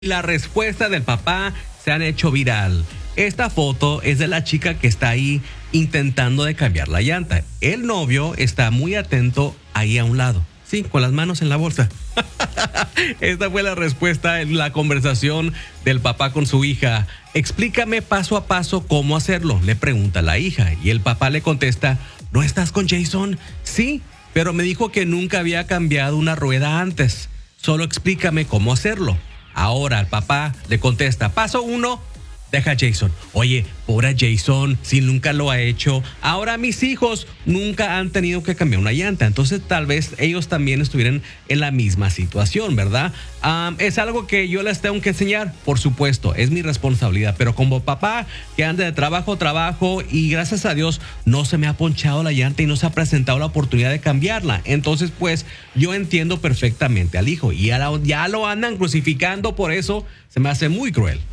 La respuesta del papá se han hecho viral. Esta foto es de la chica que está ahí intentando de cambiar la llanta. El novio está muy atento ahí a un lado. Sí, con las manos en la bolsa. Esta fue la respuesta en la conversación del papá con su hija. Explícame paso a paso cómo hacerlo, le pregunta la hija. Y el papá le contesta, ¿no estás con Jason? Sí, pero me dijo que nunca había cambiado una rueda antes. Solo explícame cómo hacerlo. Ahora el papá le contesta, paso 1, deja a Jason. Oye, pobre Jason, si nunca lo ha hecho. Ahora mis hijos nunca han tenido que cambiar una llanta. Entonces tal vez ellos también estuvieran en la misma situación, ¿verdad? Es algo que yo les tengo que enseñar, por supuesto, es mi responsabilidad. Pero como papá que anda de trabajo a trabajo y gracias a Dios no se me ha ponchado la llanta y no se ha presentado la oportunidad de cambiarla. Entonces pues yo entiendo perfectamente al hijo y ya lo andan crucificando por eso. Se me hace muy cruel.